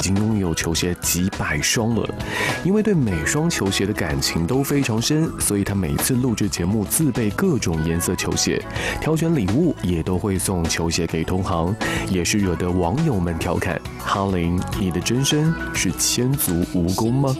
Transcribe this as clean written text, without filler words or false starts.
经拥有球鞋几百双了。因为对每双球鞋的感情都非常深，所以他每次录制节目自备各种颜色球鞋，挑选礼物也都会送球鞋给同行，也是惹得网友们调侃：哈林，你的真身是千足蜈蚣吗？